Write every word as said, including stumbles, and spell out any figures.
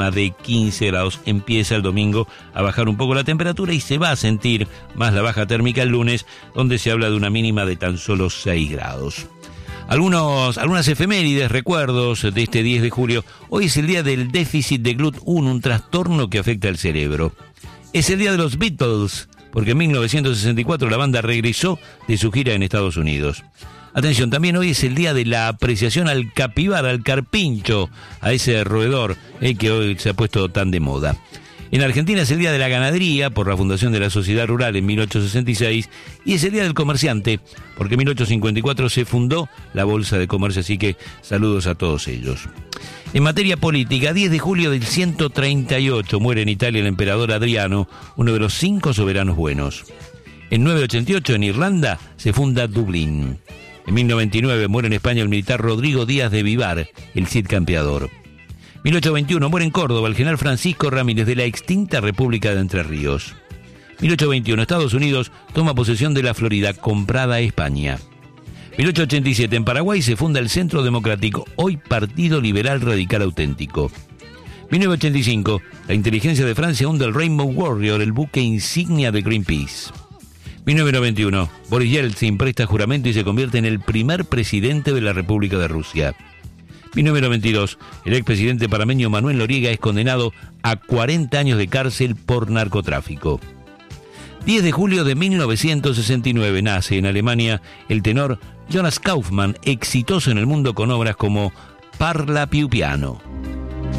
de quince grados. Empieza el domingo a bajar un poco la temperatura y se va a sentir más la baja térmica el lunes, donde se habla de una mínima de tan solo seis grados. Algunos, algunas efemérides, recuerdos de este diez de julio. Hoy es el día del déficit de G L U T uno, un trastorno que afecta al cerebro. Es el día de los Beatles, porque en mil novecientos sesenta y cuatro la banda regresó de su gira en Estados Unidos. Atención, también hoy es el día de la apreciación al capibara, al carpincho, a ese roedor eh, que hoy se ha puesto tan de moda. En Argentina es el día de la ganadería, por la fundación de la Sociedad Rural en mil ochocientos sesenta y seis, y es el día del comerciante, porque en mil ochocientos cincuenta y cuatro se fundó la Bolsa de Comercio, así que saludos a todos ellos. En materia política, diez de julio del ciento treinta y ocho muere en Italia el emperador Adriano, uno de los cinco soberanos buenos. En mil novecientos ochenta y ocho en Irlanda se funda Dublín. En mil novecientos noventa y nueve muere en España el militar Rodrigo Díaz de Vivar, el Cid Campeador. mil ochocientos veintiuno muere en Córdoba el general Francisco Ramírez de la extinta República de Entre Ríos. mil ochocientos veintiuno Estados Unidos toma posesión de la Florida, comprada a España. mil ochocientos ochenta y siete en Paraguay se funda el Centro Democrático, hoy Partido Liberal Radical Auténtico. mil novecientos ochenta y cinco la inteligencia de Francia hunde el Rainbow Warrior, el buque insignia de Greenpeace. mil novecientos noventa y uno Boris Yeltsin presta juramento y se convierte en el primer presidente de la República de Rusia. mil novecientos noventa y dos el expresidente panameño Manuel Noriega es condenado a cuarenta años de cárcel por narcotráfico. diez de julio de mil novecientos sesenta y nueve nace en Alemania el tenor Jonas Kaufmann, exitoso en el mundo con obras como Parla più piano.